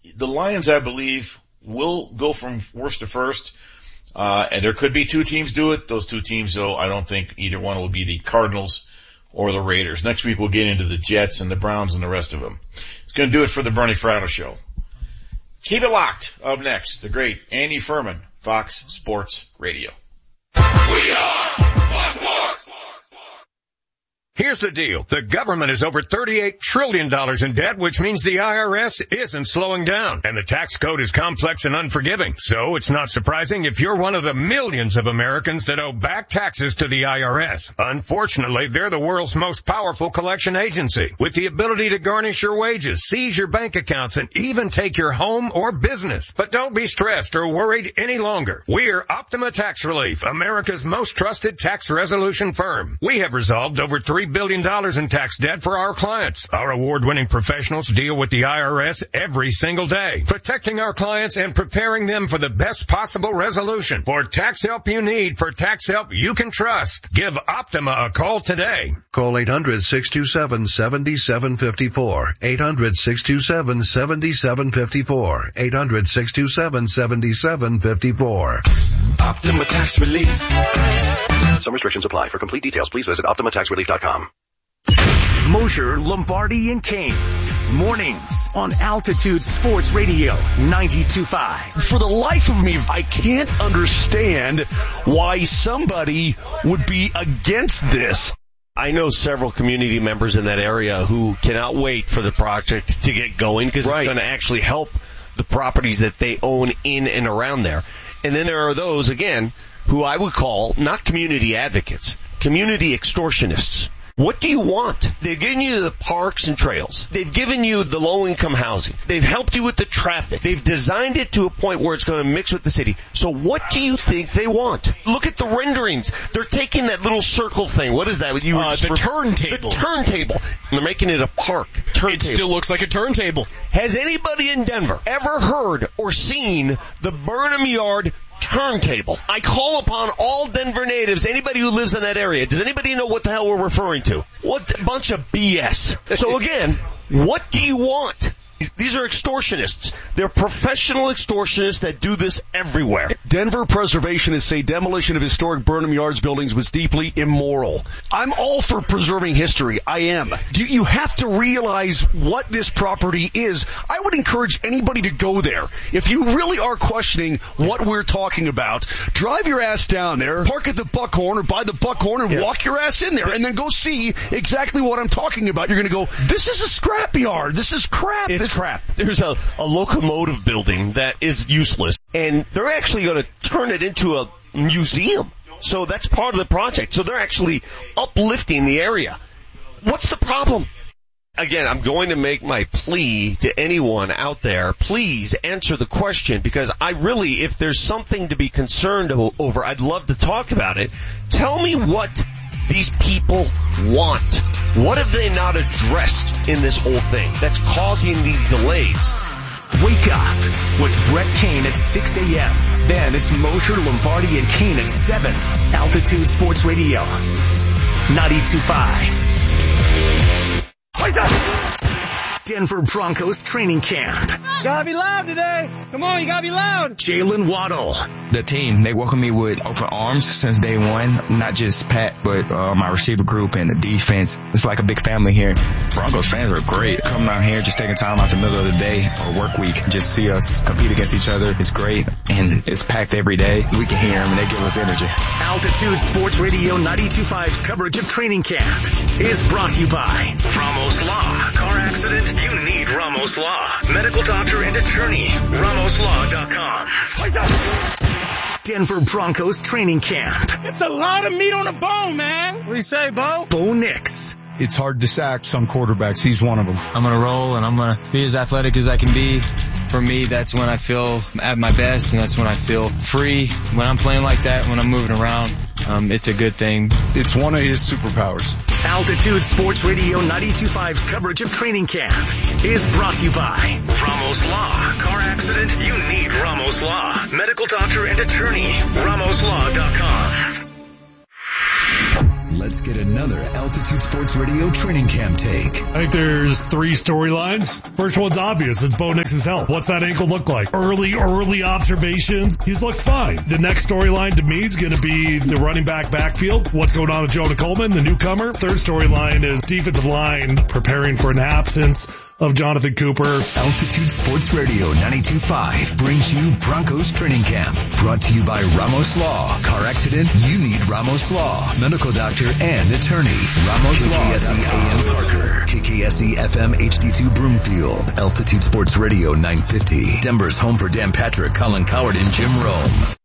the Lions, I believe, will go from worst to first. And there could be two teams do it. Those two teams, though, I don't think either one will be the Cardinals or the Raiders. Next week we'll get into the Jets and the Browns and the rest of them. It's going to do it for the Bernie Fratto Show. Keep it locked. Up next, the great Andy Furman, Fox Sports Radio. We are Fox Sports. Here's the deal. The government is over $38 trillion in debt, which means the IRS isn't slowing down. And the tax code is complex and unforgiving. So it's not surprising if you're one of the millions of Americans that owe back taxes to the IRS. Unfortunately, they're the world's most powerful collection agency, with the ability to garnish your wages, seize your bank accounts, and even take your home or business. But don't be stressed or worried any longer. We're Optima Tax Relief, America's most trusted tax resolution firm. We have resolved over $3 billion in tax debt for our clients. Our award-winning professionals deal with the IRS every single day, protecting our clients and preparing them for the best possible resolution. For tax help you need, for tax help you can trust, give Optima a call today. Call 800-627-7754. 800-627-7754. 800-627-7754. Optima Tax Relief. Some restrictions apply. For complete details, please visit OptimaTaxRelief.com. Mosher, Lombardi, and Kane. Mornings on Altitude Sports Radio 92.5. For the life of me, I can't understand why somebody would be against this. I know several community members in that area who cannot wait for the project to get going because it's going to actually help the properties that they own in and around there. And then there are those, again, who I would call not community advocates, community extortionists. What do you want? They've given you the parks and trails. They've given you the low-income housing. They've helped you with the traffic. They've designed it to a point where it's going to mix with the city. So what do you think they want? Look at the renderings. They're taking that little circle thing. What is that? The turntable. The turntable. They're making it a park. Turntable. It still looks like a turntable. Has anybody in Denver ever heard or seen the Burnham Yard turntable? I call upon all Denver natives, anybody who lives in that area. Does anybody know what the hell we're referring to? What a bunch of BS. So again, what do you want? These are extortionists. They're professional extortionists that do this everywhere. Denver preservationists say demolition of historic Burnham Yards buildings was deeply immoral. I'm all for preserving history. I am. You have to realize what this property is. I would encourage anybody to go there. If you really are questioning what we're talking about, drive your ass down there, park at the Buckhorn or by the Buckhorn and walk your ass in there and then go see exactly what I'm talking about. You're going to go, this is a scrapyard. This is crap. It's crap. There's a locomotive building that is useless, and they're actually going to turn it into a museum. So that's part of the project. So they're actually uplifting the area. What's the problem? Again, I'm going to make my plea to anyone out there. Please answer the question, because I really, if there's something to be concerned over, I'd love to talk about it. Tell me what these people want. What have they not addressed in this whole thing that's causing these delays? Wake up with Brett Kane at 6 a.m. Then it's Mosher, Lombardi, and Kane at 7. Altitude Sports Radio 92.5. Wake up! Denver Broncos training camp. Gotta be loud today. Come on, you gotta be loud. Jalen Waddle. The team, they welcome me with open arms since day one. Not just Pat, but my receiver group and the defense. It's like a big family here. Broncos fans are great. Coming out here, just taking time out the middle of the day or work week, just see us compete against each other. It's great, and it's packed every day. We can hear them, and they give us energy. Altitude Sports Radio 92.5's coverage of training camp is brought to you by Ramos Law. Car accident? You need Ramos Law. Medical doctor and attorney. RamosLaw.com. Denver Broncos training camp. It's a lot of meat on the bone, man. What do you say, Bo? Bo Nix. It's hard to sack some quarterbacks. He's one of them. I'm going to roll, and I'm going to be as athletic as I can be. For me, that's when I feel at my best, and that's when I feel free. When I'm playing like that, when I'm moving around, it's a good thing. It's one of his superpowers. Altitude Sports Radio 92.5's coverage of training camp is brought to you by Ramos Law. Car accident? You need Ramos Law. Medical doctor and attorney. RamosLaw.com. Let's get another Altitude Sports Radio training camp take. I think there's 3 storylines. First one's obvious. It's Bo Nixon's health. What's that ankle look like? Early observations. He's looked fine. The next storyline to me is going to be the running backfield. What's going on with Jonah Coleman, the newcomer? Third storyline is defensive line preparing for an absence of Jonathan Cooper. Altitude Sports Radio 92.5 brings you Broncos Training Camp. Brought to you by Ramos Law. Car accident? You need Ramos Law. Medical doctor and attorney. Ramos Law. KKSE AM Parker. KKSE FM HD2 Broomfield. Altitude Sports Radio 950. Denver's home for Dan Patrick, Colin Coward, and Jim Rome.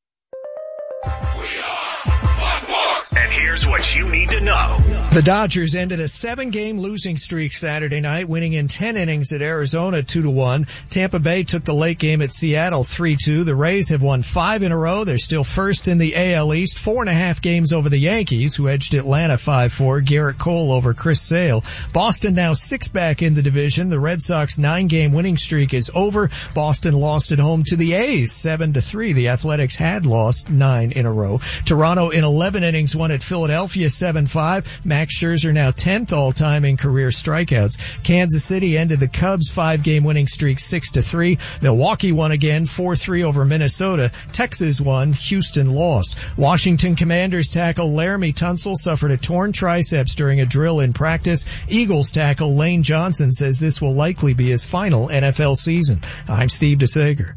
And here's what you need to know. The Dodgers ended a 7-game losing streak Saturday night, winning in 10 innings at Arizona 2-1. Tampa Bay took the late game at Seattle 3-2. The Rays have won 5 in a row. They're still first in the AL East, 4.5 games over the Yankees, who edged Atlanta 5-4. Garrett Cole over Chris Sale. Boston now 6 back in the division. The Red Sox 9-game winning streak is over. Boston lost at home to the A's 7-3. The Athletics had lost 9 in a row. Toronto in 11 innings won at Philadelphia 7-5. Max Scherzer now 10th all-time in career strikeouts. Kansas City ended the Cubs' 5-game winning streak 6-3. Milwaukee won again 4-3 over Minnesota. Texas won. Houston lost. Washington Commanders tackle Laramie Tunsil suffered a torn triceps during a drill in practice. Eagles tackle Lane Johnson says this will likely be his final NFL season. I'm Steve DeSager.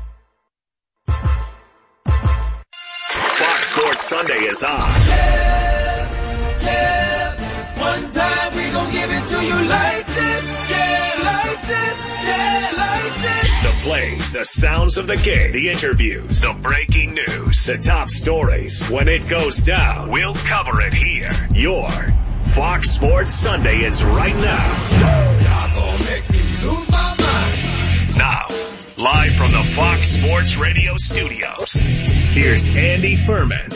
Fox Sports Sunday is on. One time we gon' give it to you like this, like this, like this. The plays, the sounds of the game, the interviews, the breaking news, the top stories. When it goes down, we'll cover it here. Your Fox Sports Sunday is right now. Y'all gon' make me lose my mind. Now, live from the Fox Sports Radio studios, here's Andy Furman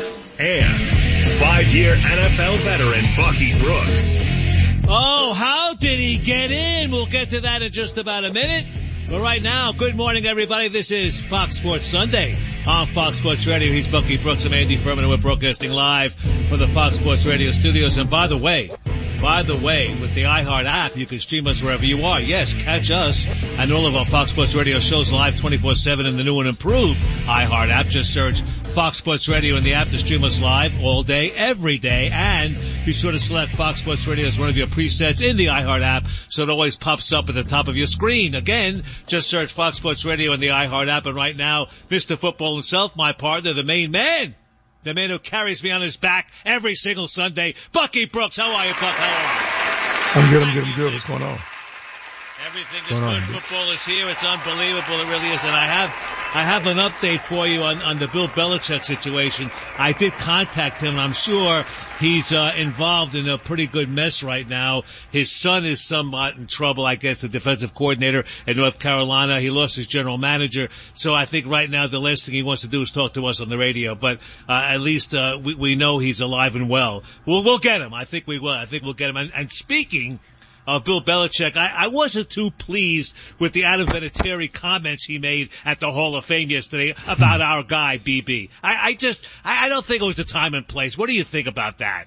and 5-year NFL veteran Bucky Brooks. Oh, how did he get in? We'll get to that in just about a minute. But right now, good morning, everybody. This is Fox Sports Sunday on Fox Sports Radio. He's Bucky Brooks. I'm Andy Furman, and we're broadcasting live from the Fox Sports Radio studios. And by the way, with the iHeart app, you can stream us wherever you are. Yes, catch us and all of our Fox Sports Radio shows live 24/7 in the new and improved iHeart app. Just search Fox Sports Radio in the app to stream us live all day, every day. And be sure to select Fox Sports Radio as one of your presets in the iHeart app so it always pops up at the top of your screen. Again, just search Fox Sports Radio in the iHeart app. And right now, Mr. Football himself, my partner, the main man, the man who carries me on his back every single Sunday, Bucky Brooks. How are you, Buck? How are you? I'm good. What's going on? Everything is good. Football is here. It's unbelievable. It really is. And I have an update for you on the Bill Belichick situation. I did contact him. I'm sure he's involved in a pretty good mess right now. His son is somewhat in trouble, I guess, the defensive coordinator in North Carolina. He lost his general manager. So I think right now the last thing he wants to do is talk to us on the radio. But at least we know he's alive and well. We'll get him. I think we will. I think we'll get him. And speaking of Bill Belichick, I wasn't too pleased with the Adam Vinatieri comments he made at the Hall of Fame yesterday about our guy, BB. I don't think it was the time and place. What do you think about that?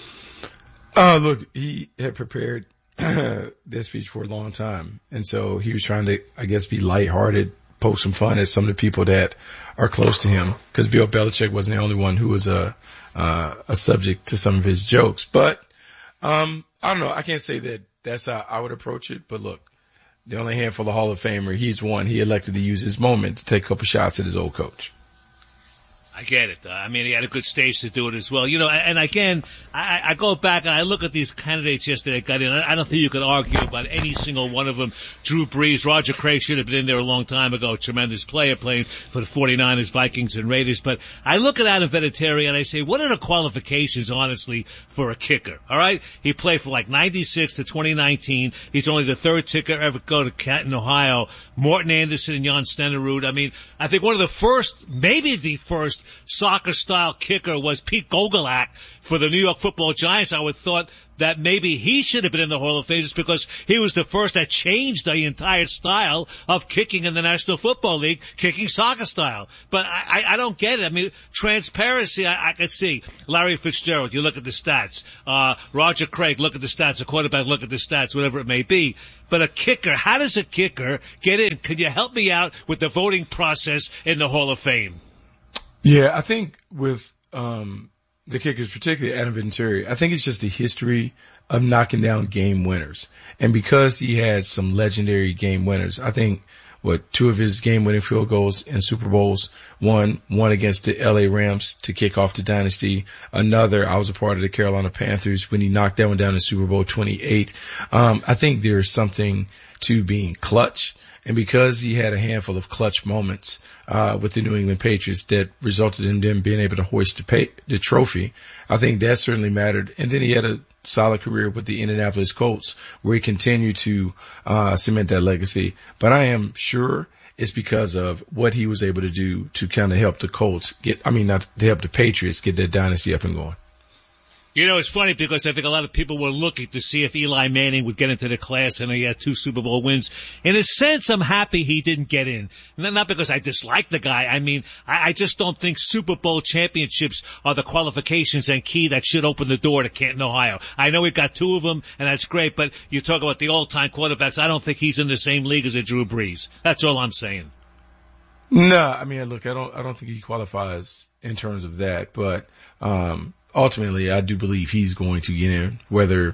Look, he had prepared this speech for a long time. And so he was trying to, I guess, be lighthearted, poke some fun at some of the people that are close to him. Because Bill Belichick wasn't the only one who was a subject to some of his jokes. But I don't know. I can't say that that's how I would approach it. But look, the only handful of Hall of Famer, he's one. He elected to use his moment to take a couple shots at his old coach. I get it. I mean, he had a good stage to do it as well. You know, and again, I go back and I look at these candidates yesterday that got in. I don't think you could argue about any single one of them. Drew Brees, Roger Craig should have been in there a long time ago. Tremendous player playing for the 49ers, Vikings, and Raiders. But I look at Adam Vinatieri and I say, what are the qualifications, honestly, for a kicker? All right? He played for like 96 to 2019. He's only the third kicker ever go to Canton, Ohio. Morton Anderson and Jan Stenerud. I mean, I think one of the first, maybe the first soccer-style kicker was Pete Gogolak for the New York Football Giants. I would thought that maybe he should have been in the Hall of Fame just because he was the first that changed the entire style of kicking in the National Football League, kicking soccer style. But I don't get it. I mean, transparency, I could see. Larry Fitzgerald, you look at the stats. Roger Craig, look at the stats. A quarterback, look at the stats, whatever it may be. But a kicker, how does a kicker get in? Can you help me out with the voting process in the Hall of Fame? Yeah, I think with the kickers, particularly Adam Vinatieri, I think it's just a history of knocking down game winners. And because he had some legendary game winners, I think two of his game-winning field goals in Super Bowls, one against the LA Rams to kick off the dynasty. Another, I was a part of the Carolina Panthers when he knocked that one down in Super Bowl 28. I think there's something to being clutch. And because he had a handful of clutch moments with the New England Patriots that resulted in them being able to hoist the trophy, I think that certainly mattered. And then he had a solid career with the Indianapolis Colts where he continued to cement that legacy. But I am sure it's because of what he was able to do to kind of help the Colts not to help the Patriots get that dynasty up and going. You know, it's funny because I think a lot of people were looking to see if Eli Manning would get into the class, and he had 2 Super Bowl wins. In a sense, I'm happy he didn't get in. Not because I dislike the guy. I mean, I just don't think Super Bowl championships are the qualifications and key that should open the door to Canton, Ohio. I know we've got 2 of them, and that's great, but you talk about the all-time quarterbacks. I don't think he's in the same league as a Drew Brees. That's all I'm saying. No, I mean, look, I don't think he qualifies in terms of that, but ultimately, I do believe he's going to get in, whether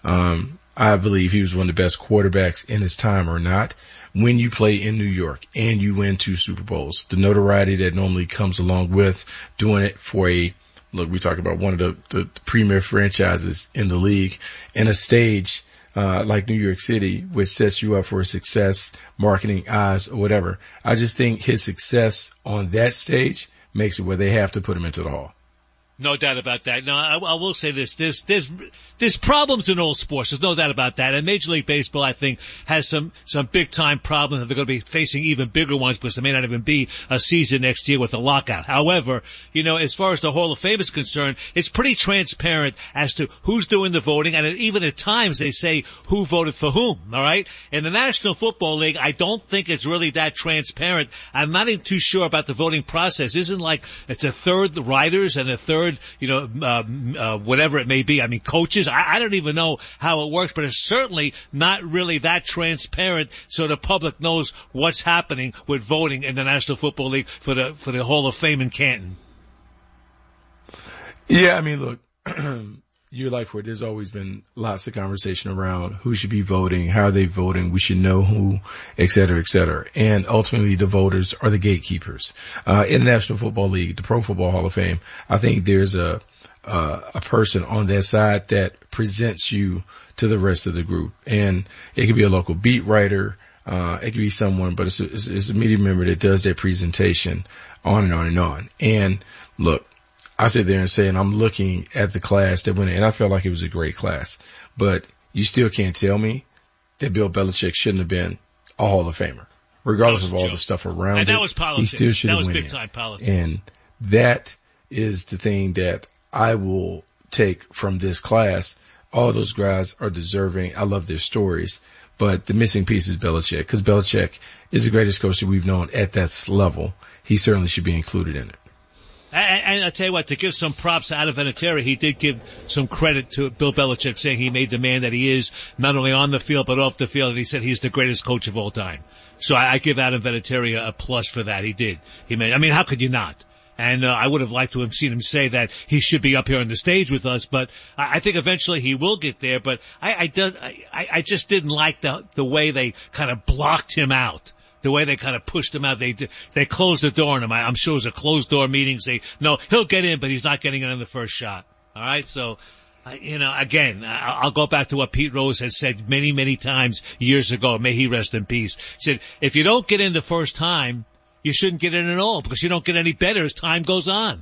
I believe he was one of the best quarterbacks in his time or not. When you play in New York and you win 2 Super Bowls, the notoriety that normally comes along with doing it for we talk about one of the premier franchises in the league, and a stage like New York City, which sets you up for success, marketing eyes, or whatever. I just think his success on that stage makes it where they have to put him into the Hall. No doubt about that. Now, I will say this. There's problems in all sports. There's no doubt about that. And Major League Baseball, I think, has some big time problems, and they're going to be facing even bigger ones because there may not even be a season next year with a lockout. However, you know, as far as the Hall of Fame is concerned, it's pretty transparent as to who's doing the voting, and even at times they say who voted for whom, all right? In the National Football League, I don't think it's really that transparent. I'm not even too sure about the voting process. Isn't like it's a third the writers and a third, you know, whatever it may be. I mean, coaches. I don't even know how it works, but it's certainly not really that transparent so the public knows what's happening with voting in the National Football League for the Hall of Fame in Canton. Yeah, I mean, look, you're like for it. There's always been lots of conversation around who should be voting, how are they voting, we should know who, et cetera, et cetera. And ultimately the voters are the gatekeepers. In the National Football League, the Pro Football Hall of Fame, I think there's a person on that side that presents you to the rest of the group. And it could be a local beat writer, it could be someone, but it's a media member that does their presentation on and on and on. And look, I sit there and say, and I'm looking at the class that went in, and I felt like it was a great class, but you still can't tell me that Bill Belichick shouldn't have been a Hall of Famer, regardless of all the stuff around and that was politics. He still should have won. That was big time politics. And that is the thing that I will take from this class. All those guys are deserving. I love their stories, but the missing piece is Belichick, because Belichick is the greatest coach that we've known at that level. He certainly should be included in it. And I'll tell you what, to give some props to Adam Vinatieri, he did give some credit to Bill Belichick, saying he made the man that he is, not only on the field, but off the field, and he said he's the greatest coach of all time. So I give Adam Vinatieri a plus for that. He did. I mean, how could you not? And I would have liked to have seen him say that he should be up here on the stage with us, but I think eventually he will get there. But I just didn't like the way they kind of blocked him out. The way they kind of pushed him out, they closed the door on him. I'm sure it was a closed door meeting. Say, no, he'll get in, but he's not getting in on the first shot. All right, so you know, again, I'll go back to what Pete Rose has said many, many times years ago. May he rest in peace. He said, if you don't get in the first time, you shouldn't get in at all, because you don't get any better as time goes on.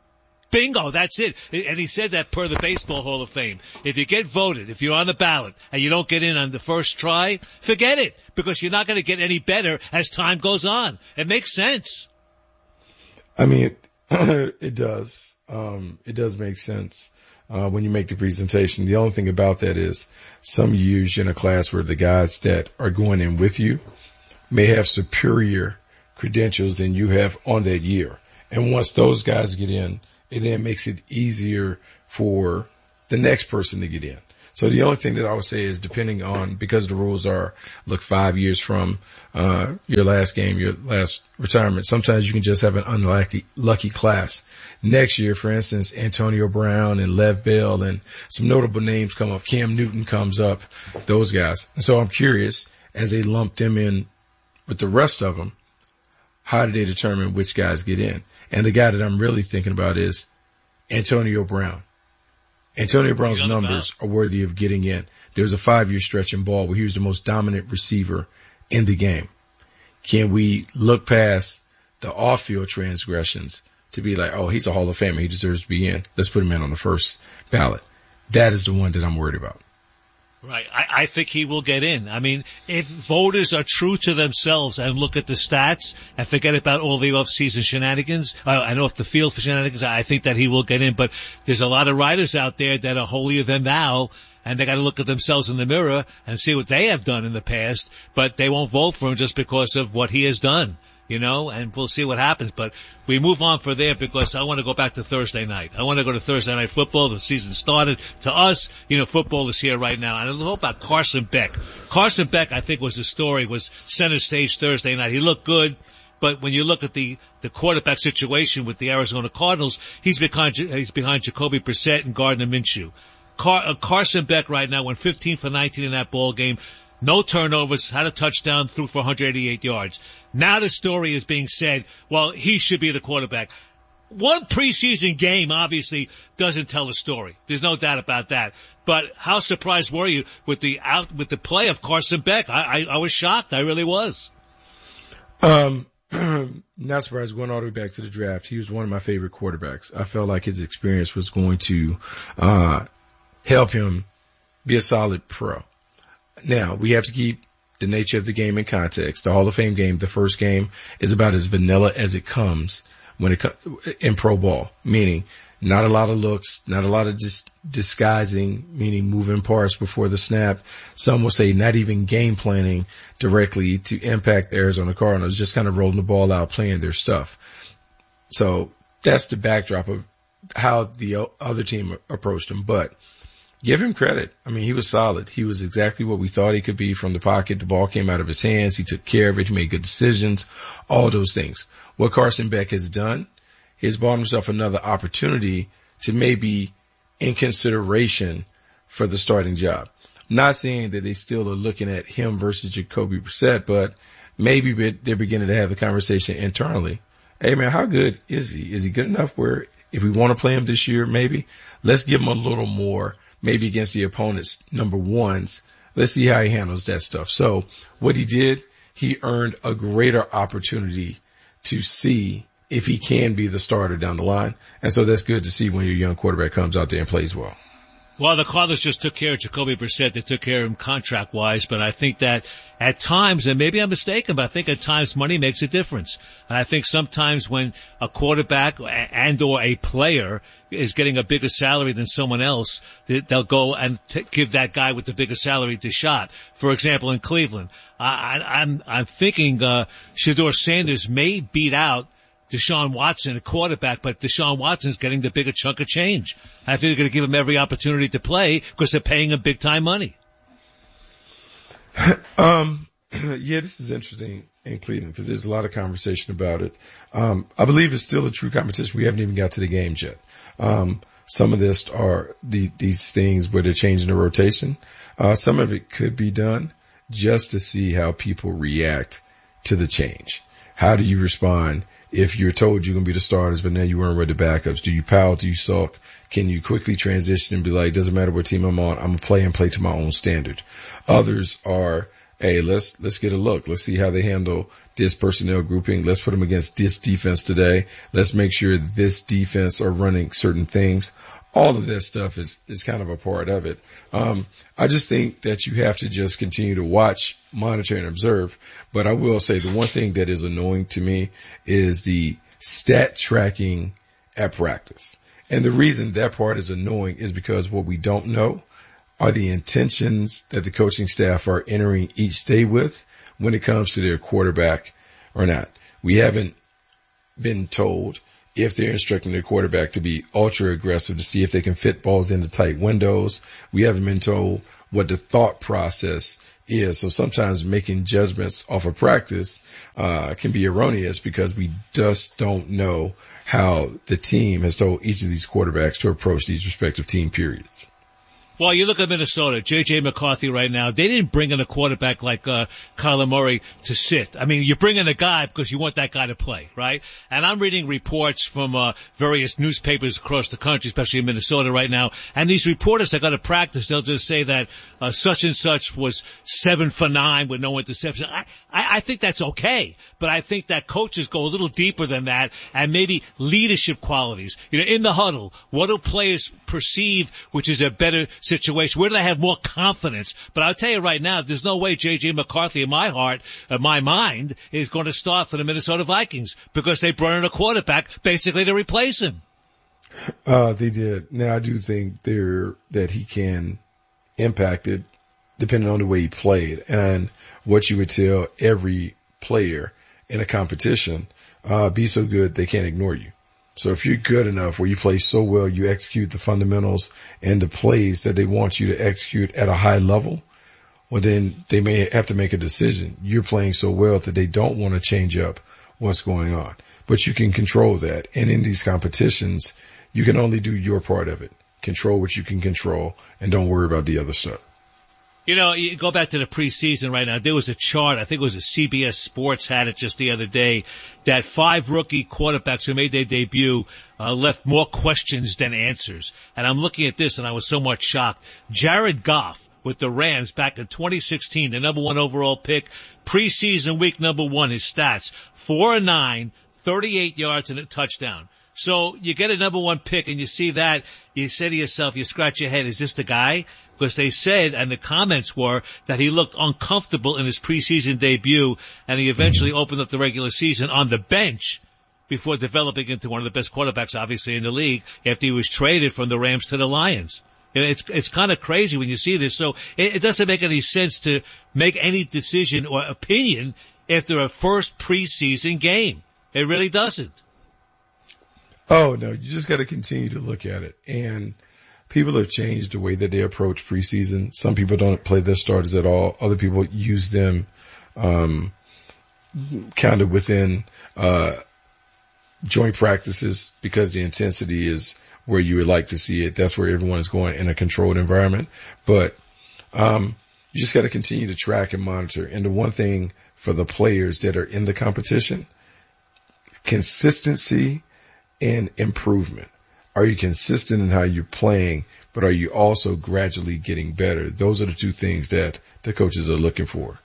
Bingo, that's it. And he said that per the Baseball Hall of Fame. If you get voted, if you're on the ballot, and you don't get in on the first try, forget it, because you're not going to get any better as time goes on. It makes sense. I mean, it does. It does make sense. when you make the presentation. The only thing about that is some years you're in a class where the guys that are going in with you may have superior credentials than you have on that year. And once those guys get in, it then makes it easier for the next person to get in. So the only thing that I would say is depending on, because the rules are, 5 years from your last game, your last retirement, sometimes you can just have an unlucky class. Next year, for instance, Antonio Brown and Lev Bell and some notable names come up. Cam Newton comes up, those guys. And so I'm curious, as they lump them in with the rest of them, how do they determine which guys get in? And the guy that I'm really thinking about is Antonio Brown. Antonio Brown's numbers are worthy of getting in. There's a 5-year stretch in ball where he was the most dominant receiver in the game. Can we look past the off-field transgressions to be like, oh, he's a Hall of Famer, he deserves to be in. Let's put him in on the first ballot. That is the one that I'm worried about. Right. I think he will get in. I mean, if voters are true to themselves and look at the stats and forget about all the off-season shenanigans, and off the field for shenanigans, I think that he will get in. But there's a lot of writers out there that are holier than thou, and they got to look at themselves in the mirror and see what they have done in the past, but they won't vote for him just because of what he has done. And we'll see what happens. But we move on from there because I want to go back to Thursday night. I want to go to Thursday night football. The season started. To us, football is here right now. And I'll talk about Carson Beck. Carson Beck, I think, was center stage Thursday night. He looked good. But when you look at the quarterback situation with the Arizona Cardinals, he's behind Jacoby Brissett and Gardner Minshew. Carson Beck right now went 15 for 19 in that ball game. No turnovers, had a touchdown, threw for 188 yards. Now the story is being said, well, he should be the quarterback. One preseason game obviously doesn't tell the story. There's no doubt about that. But how surprised were you with the play of Carson Beck? I was shocked. I really was. Not surprised, going all the way back to the draft. He was one of my favorite quarterbacks. I felt like his experience was going to help him be a solid pro. Now, we have to keep the nature of the game in context. The Hall of Fame game, the first game, is about as vanilla as it comes in pro ball, meaning not a lot of looks, not a lot of disguising, meaning moving parts before the snap. Some will say not even game planning directly to impact the Arizona Cardinals, just kind of rolling the ball out, playing their stuff. So that's the backdrop of how the other team approached him. But give him credit. I mean, he was solid. He was exactly what we thought he could be from the pocket. The ball came out of his hands. He took care of it. He made good decisions, all those things. What Carson Beck has done is bought himself another opportunity to maybe in consideration for the starting job. Not saying that they still are looking at him versus Jacoby Brissett, but maybe they're beginning to have the conversation internally. Hey man, how good is he? Is he good enough where if we want to play him this year, maybe let's give him a little more. Maybe against the opponent's number ones. Let's see how he handles that stuff. So what he did, he earned a greater opportunity to see if he can be the starter down the line. And so that's good to see when your young quarterback comes out there and plays well. Well, the Cardinals just took care of Jacoby Brissett. They took care of him contract-wise, but I think that at times, and maybe I'm mistaken, but I think at times money makes a difference. And I think sometimes when a quarterback and or a player is getting a bigger salary than someone else, they'll go and give that guy with the bigger salary the shot. For example, in Cleveland, I'm thinking Shedeur Sanders may beat out Deshaun Watson, a quarterback, but Deshaun Watson's getting the bigger chunk of change. I think they're going to give him every opportunity to play because they're paying him big time money. Yeah, this is interesting in Cleveland because there's a lot of conversation about it. I believe it's still a true competition. We haven't even got to the games yet. Some of this are these things where they're changing the rotation. Some of it could be done just to see how people react to the change. How do you respond if you're told you're going to be the starters, but now you weren't ready the backups? Do you pout? Do you sulk? Can you quickly transition and be like, doesn't matter what team I'm on, I'm going to play to my own standard? Others are, hey, let's get a look. Let's see how they handle this personnel grouping. Let's put them against this defense today. Let's make sure this defense are running certain things. All of that stuff is kind of a part of it. I just think that you have to just continue to watch, monitor, and observe. But I will say the one thing that is annoying to me is the stat tracking at practice. And the reason that part is annoying is because what we don't know are the intentions that the coaching staff are entering each day with when it comes to their quarterback or not. We haven't been told if they're instructing their quarterback to be ultra aggressive to see if they can fit balls into tight windows. We haven't been told what the thought process is. So sometimes making judgments off of practice can be erroneous because we just don't know how the team has told each of these quarterbacks to approach these respective team periods. Well, you look at Minnesota, J.J. McCarthy right now, they didn't bring in a quarterback like Kyler Murray to sit. I mean, you bring in a guy because you want that guy to play, right? And I'm reading reports from various newspapers across the country, especially in Minnesota right now, and these reporters that go to practice, they'll just say that such and such was 7 for 9 with no interception. I think that's okay, but I think that coaches go a little deeper than that and maybe leadership qualities. You know, in the huddle, what do players perceive, which is a better situation? Where do they have more confidence? But I'll tell you right now, there's no way J.J. McCarthy in my heart, my mind, is going to start for the Minnesota Vikings because they brought in a quarterback basically to replace him. They did. Now, I do think that he can impact it depending on the way he played and what you would tell every player in a competition, be so good they can't ignore you. So if you're good enough where you play so well, you execute the fundamentals and the plays that they want you to execute at a high level, well, then they may have to make a decision. You're playing so well that they don't want to change up what's going on. But you can control that. And in these competitions, you can only do your part of it. Control what you can control and don't worry about the other stuff. You know, you go back to the preseason right now. There was a chart, I think it was a CBS Sports had it just the other day, that 5 rookie quarterbacks who made their debut left more questions than answers. And I'm looking at this and I was somewhat shocked. Jared Goff with the Rams back in 2016, the number 1 overall pick, preseason week number 1, his stats, 4-9, 38 yards and a touchdown. So you get a number 1 pick and you see that, you say to yourself, you scratch your head, is this the guy? Because they said, and the comments were, that he looked uncomfortable in his preseason debut, and he eventually opened up the regular season on the bench before developing into one of the best quarterbacks, obviously, in the league, after he was traded from the Rams to the Lions. It's kind of crazy when you see this. So it doesn't make any sense to make any decision or opinion after a first preseason game. It really doesn't. Oh, no, you just got to continue to look at it. And people have changed the way that they approach preseason. Some people don't play their starters at all. Other people use them kind of within joint practices because the intensity is where you would like to see it. That's where everyone is going in a controlled environment. But you just got to continue to track and monitor. And the one thing for the players that are in the competition, consistency and improvement. Are you consistent in how you're playing, but are you also gradually getting better? Those are the two things that the coaches are looking for.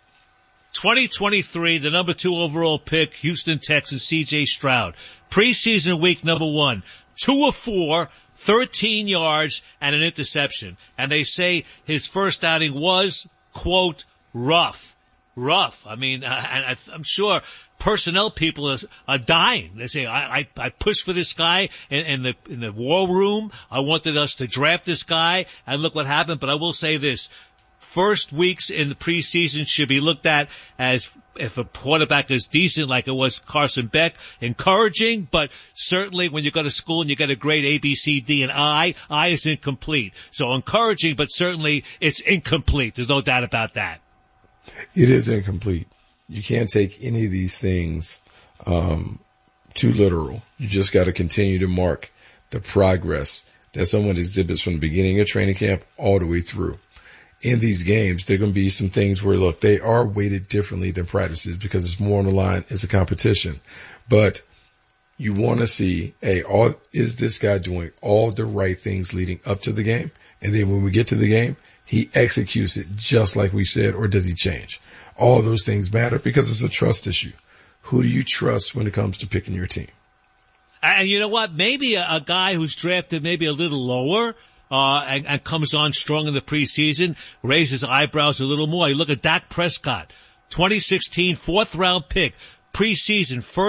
2023, the number 2 overall pick, Houston Texans, C.J. Stroud. Preseason week number 1, 2 of 4, 13 yards and an interception. And they say his first outing was, quote, rough. I mean, I'm sure personnel people are dying. They say, I pushed for this guy in the war room. I wanted us to draft this guy, and look what happened. But I will say this. First weeks in the preseason should be looked at as, if a quarterback is decent like it was Carson Beck, encouraging, but certainly when you go to school and you get a grade A, B, C, D, and I is incomplete. So encouraging, but certainly it's incomplete. There's no doubt about that. It is incomplete. You can't take any of these things too literal. You just got to continue to mark the progress that someone exhibits from the beginning of training camp all the way through. In these games, there are going to be some things where, look, they are weighted differently than practices because it's more on the line. It's a competition. But you want to see, is this guy doing all the right things leading up to the game? And then when we get to the game, he executes it just like we said, or does he change? All those things matter because it's a trust issue. Who do you trust when it comes to picking your team? And you know what? Maybe a guy who's drafted maybe a little lower and comes on strong in the preseason, raises eyebrows a little more. You look at Dak Prescott, 2016 4th round pick, preseason, first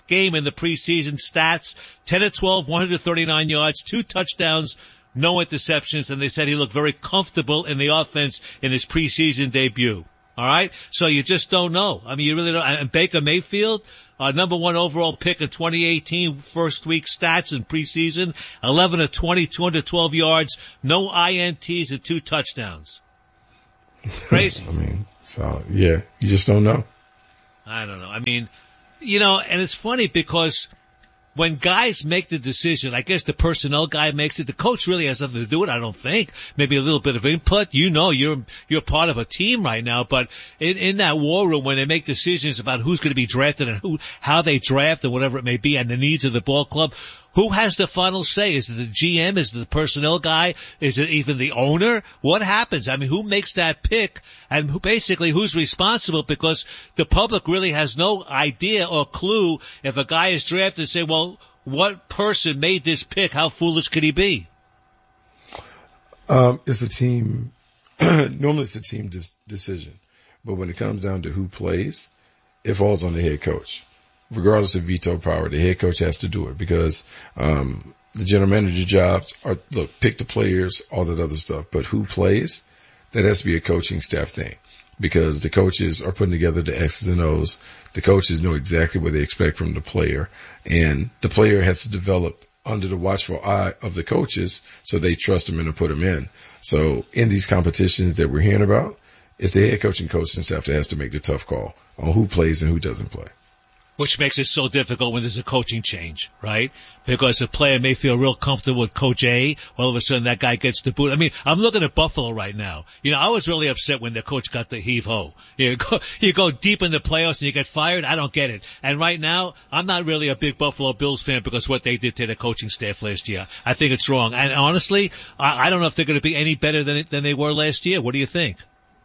game in the preseason stats, 10 of 12, 139 yards, 2 touchdowns, no interceptions, and they said he looked very comfortable in the offense in his preseason debut. All right? So you just don't know. I mean, you really don't. And Baker Mayfield, number 1 overall pick in 2018, first week stats in preseason, 11 of 20, 212 yards, no INTs and 2 touchdowns. Crazy. I mean, so, yeah, you just don't know. I don't know. I mean, and it's funny because when guys make the decision, I guess the personnel guy makes it. The coach really has nothing to do with it, I don't think. Maybe a little bit of input. You're part of a team right now, but in that war room when they make decisions about who's going to be drafted and how they draft and whatever it may be and the needs of the ball club, who has the final say? Is it the GM? Is it the personnel guy? Is it even the owner? What happens? I mean, who makes that pick? And who's responsible? Because the public really has no idea or clue if a guy is drafted and say, well, what person made this pick? How foolish could he be? It's a team, normally it's a team decision. But when it comes down to who plays, it falls on the head coach. Regardless of veto power, the head coach has to do it because the general manager jobs are, pick the players, all that other stuff. But who plays, that has to be a coaching staff thing because the coaches are putting together the X's and O's. The coaches know exactly what they expect from the player, and the player has to develop under the watchful eye of the coaches so they trust him and to put him in. So in these competitions that we're hearing about, it's the head coach and coaching staff that has to make the tough call on who plays and who doesn't play. Which makes it so difficult when there's a coaching change, right? Because a player may feel real comfortable with Coach A, all of a sudden that guy gets the boot. I mean, I'm looking at Buffalo right now. I was really upset when the coach got the heave-ho. You go deep in the playoffs and you get fired. I don't get it. And right now, I'm not really a big Buffalo Bills fan because what they did to the coaching staff last year. I think it's wrong. And honestly, I don't know if they're going to be any better than they were last year. What do you think?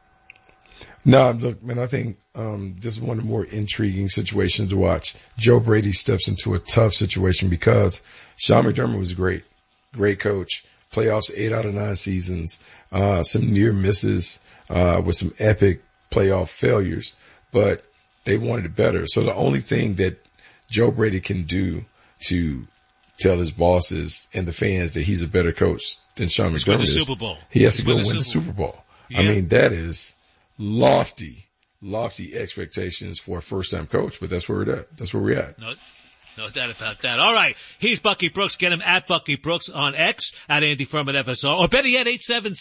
No, look, man, I think this is one of the more intriguing situations to watch. Joe Brady steps into a tough situation because Sean McDermott was great coach, playoffs 8 out of 9 seasons, some near misses with some epic playoff failures, but they wanted it better. So the only thing that Joe Brady can do to tell his bosses and the fans that he's a better coach than Sean McDermott is, Super Bowl. He has to go win the Super Bowl. Yeah. I mean, that is lofty expectations for a first-time coach, but that's where we're at. That's where we're at. No doubt about that. All right. He's Bucky Brooks. Get him at Bucky Brooks on X, at Andy Furman FSR, or better yet,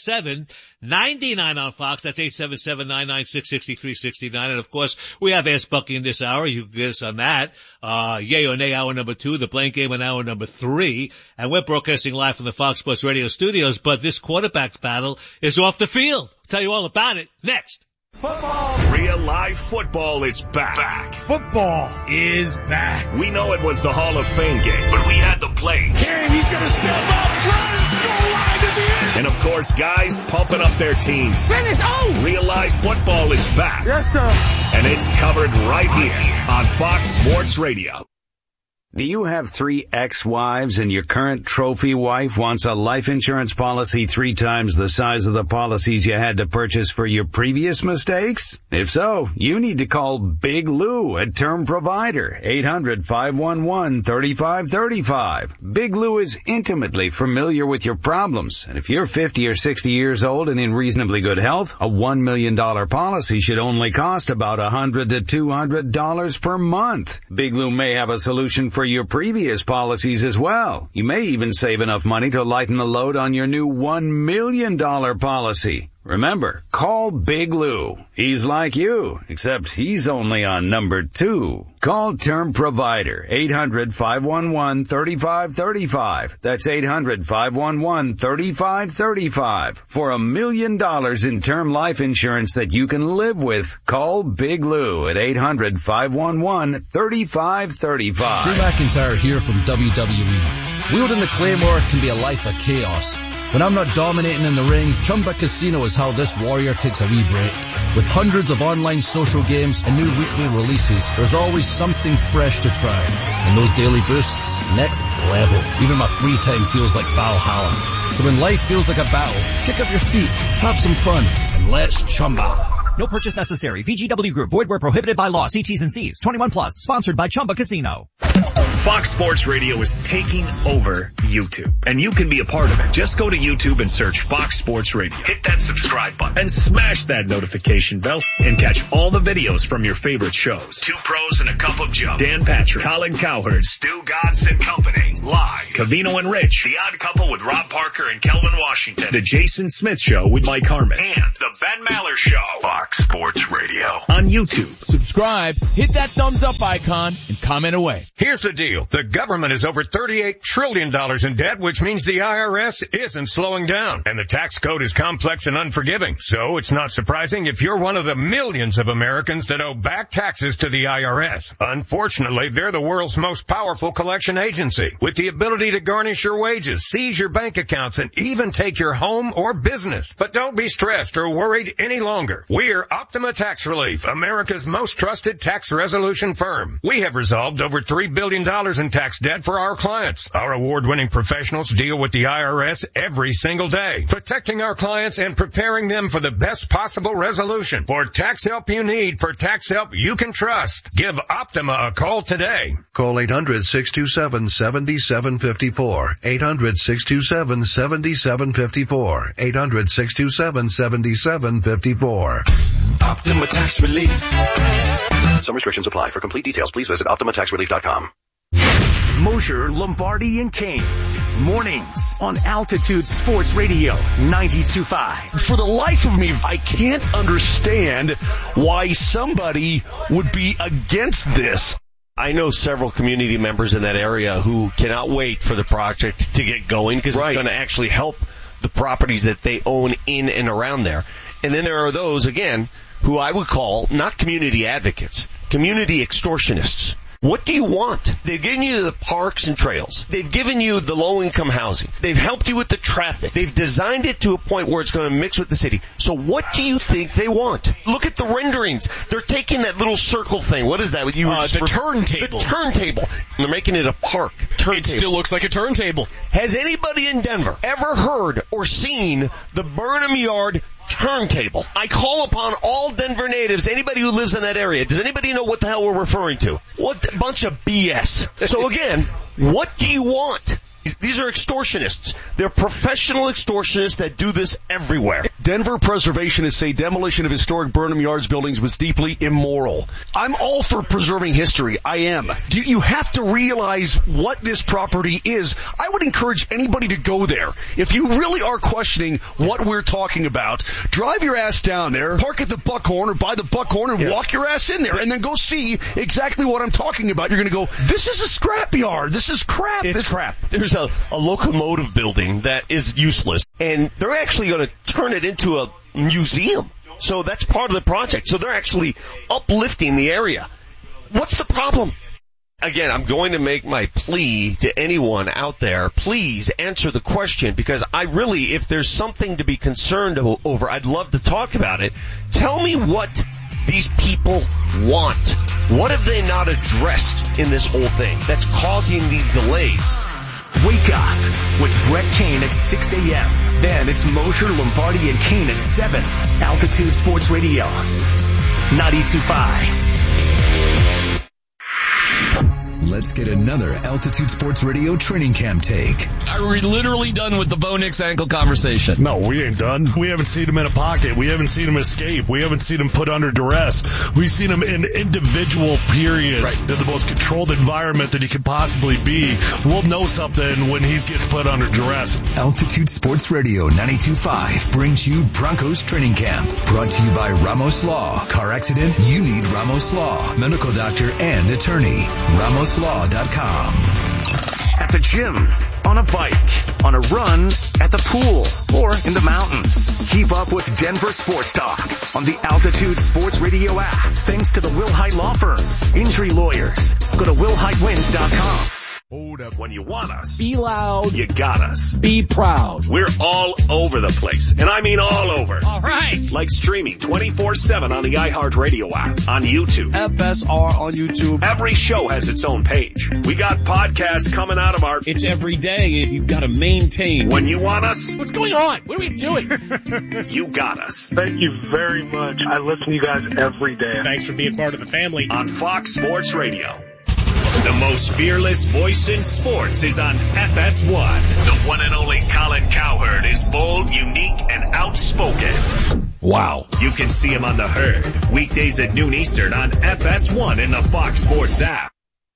877-99 on Fox. That's 877-996-6369. And of course, we have Ask Bucky in this hour. You can get us on that. Yay or nay, hour number 2, the Blank Game in hour number 3. And we're broadcasting live from the Fox Sports Radio studios, but this quarterback battle is off the field. I'll tell you all about it next. Football. Real live football is back. Football is back. We know it was the Hall of Fame game, but we had to play. And he's going to step up, run, score line, is he in? And of course, guys pumping up their teams. Finish. Oh! Real live football is back. Yes, sir. And it's covered right here on Fox Sports Radio. Do you have 3 ex-wives and your current trophy wife wants a life insurance policy 3 times the size of the policies you had to purchase for your previous mistakes? If so, you need to call Big Lou at Term Provider, 800-511-3535. Big Lou is intimately familiar with your problems, and if you're 50 or 60 years old and in reasonably good health, a $1 million policy should only cost about $100 to $200 per month. Big Lou may have a solution for your previous policies as well. You may even save enough money to lighten the load on your new $1 million policy. Remember, call Big Lou. He's like you, except he's only on number 2. Call Term Provider, 800-511-3535. That's 800-511-3535. For $1 million in term life insurance that you can live with, call Big Lou at 800-511-3535. Drew McIntyre here from WWE. Wielding the Claymore can be a life of chaos. When I'm not dominating in the ring, Chumba Casino is how this warrior takes a wee break. With hundreds of online social games and new weekly releases, there's always something fresh to try. And those daily boosts, next level. Even my free time feels like Valhalla. So when life feels like a battle, kick up your feet, have some fun, and let's Chumba. No purchase necessary. VGW Group. Void where prohibited by law. See T's and C's. 21 plus. Sponsored by Chumba Casino. Fox Sports Radio is taking over YouTube, and you can be a part of it. Just go to YouTube and search Fox Sports Radio. Hit that subscribe button and smash that notification bell and catch all the videos from your favorite shows. Two Pros and a Cup of Joe. Dan Patrick, Colin Cowherd, Stu Godson Company, live. Covino and Rich, The Odd Couple with Rob Parker and Kelvin Washington. The Jason Smith Show with Mike Harmon. And The Ben Maller Show. Fox Sports Radio. On YouTube. Subscribe, hit that thumbs up icon, and comment away. Here's the deal. The government is over $38 trillion in debt, which means the IRS isn't slowing down. And the tax code is complex and unforgiving. So it's not surprising if you're one of the millions of Americans that owe back taxes to the IRS. Unfortunately, they're the world's most powerful collection agency, with the ability to garnish your wages, seize your bank accounts, and even take your home or business. But don't be stressed or worried any longer. We're Optima Tax Relief, America's most trusted tax resolution firm. We have resolved over $3 billion in tax debt for our clients. Our award-winning professionals deal with the IRS every single day, protecting our clients and preparing them for the best possible resolution. For tax help you need, for tax help you can trust, give Optima a call today. Call 800-627-7754. 800-627-7754. 800-627-7754. Optima Tax Relief. Some restrictions apply. For complete details, please visit OptimaTaxRelief.com. Mosher, Lombardi, and Kane. Mornings on Altitude Sports Radio 92.5. For the life of me, I can't understand why somebody would be against this. I know several community members in that area who cannot wait for the project to get going because it's going to actually help the properties that they own in and around there. And then there are those, again, who I would call not community advocates, community extortionists. What do you want? They've given you the parks and trails. They've given you the low-income housing. They've helped you with the traffic. They've designed it to a point where it's going to mix with the city. So what do you think they want? Look at the renderings. They're taking that little circle thing. What is that? The turntable. The turntable. And they're making it a park. Turntable. It still looks like a turntable. Has anybody in Denver ever heard or seen the Burnham Yard turntable? I call upon all Denver natives, anybody who lives in that area. Does anybody know what the hell we're referring to? What a bunch of BS. So again, what do you want? These are extortionists. They're professional extortionists that do this everywhere. Denver preservationists say demolition of historic Burnham Yards buildings was deeply immoral. I'm all for preserving history. I am. You have to realize what this property is. I would encourage anybody to go there. If you really are questioning what we're talking about, drive your ass down there, park at the Buckhorn or by the Buckhorn and walk your ass in there and then go see exactly what I'm talking about. You're going to go, this is a scrapyard. This is crap. It's crap. There's a locomotive building that is useless, and they're actually going to turn it into a museum. So that's part of the project. So they're actually uplifting the area. What's the problem? Again, I'm going to make my plea to anyone out there. Please answer the question, because I really, if there's something to be concerned over, I'd love to talk about it. Tell me what these people want. What have they not addressed in this whole thing that's causing these delays? Wake up with Brett Kane at 6 a.m. Then it's Mosher, Lombardi, and Kane at 7. Altitude Sports Radio 92.5. Let's get another Altitude Sports Radio training camp take. Are we literally done with the Bo Nix ankle conversation? No, we ain't done. We haven't seen him in a pocket. We haven't seen him escape. We haven't seen him put under duress. We've seen him in individual periods in the most controlled environment that he could possibly be. We'll know something when he gets put under duress. Altitude Sports Radio 92.5 brings you Broncos training camp. Brought to you by Ramos Law. Car accident? You need Ramos Law. Medical doctor and attorney. RamosLaw.com. At the gym, on a bike, on a run, at the pool, or in the mountains. Keep up with Denver Sports Talk on the Altitude Sports Radio app. Thanks to the Will Height Law Firm. Injury lawyers. Go to WillHeightWins.com. Hold up. When you want us, Be loud. you got us. Be proud. We're all over the place, and I mean all over. All right. Like streaming 24/7 on the iHeartRadio app, on YouTube. FSR on YouTube. Every show has its own page. We got podcasts coming out of our... It's every day. You've got to maintain. When you want us, What's going on? What are we doing? you got us. Thank you very much. I listen to you guys every day. Thanks for being part of the family. On Fox Sports Radio. The most fearless voice in sports is on FS1. The one and only Colin Cowherd is bold, unique, and outspoken. Wow. You can see him on The Herd, weekdays at noon Eastern on FS1 in the Fox Sports app.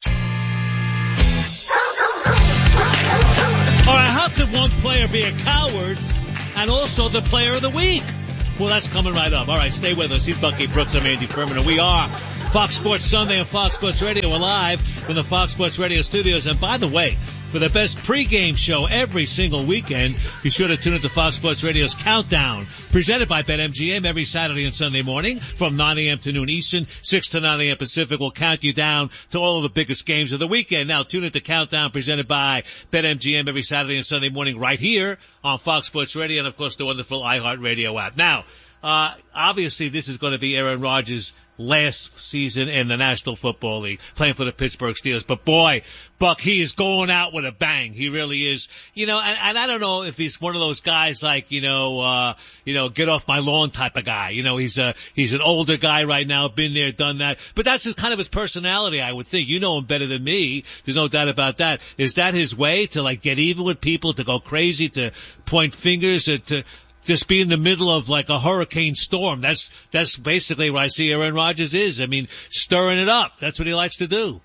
All right, how could one player be a coward and also the player of the week? Well, that's coming right up. All right, stay with us. He's Bucky Brooks. I'm Andy Furman, and we are Fox Sports Sunday and Fox Sports Radio. We're live from the Fox Sports Radio studios. And by the way, for the best pregame show every single weekend, be sure to tune into Fox Sports Radio's Countdown, presented by BetMGM every Saturday and Sunday morning from 9 a.m. to noon Eastern, 6 to 9 a.m. Pacific. We'll count you down to all of the biggest games of the weekend. Now tune into Countdown, presented by BetMGM every Saturday and Sunday morning right here on Fox Sports Radio and, of course, the wonderful iHeartRadio app. Now, obviously this is going to be Aaron Rodgers' last season in the National Football League, playing for the Pittsburgh Steelers. But boy, Buck, he is going out with a bang. He really is. You know, and I don't know if he's one of those guys like, get off my lawn type of guy. You know, he's an older guy right now, been there, done that. But that's just kind of his personality, I would think. You know him better than me. There's no doubt about that. Is that his way to like get even with people, to go crazy, to point fingers, to just be in the middle of like a hurricane storm? That's basically what I see Aaron Rodgers is. I mean, stirring it up. That's what he likes to do.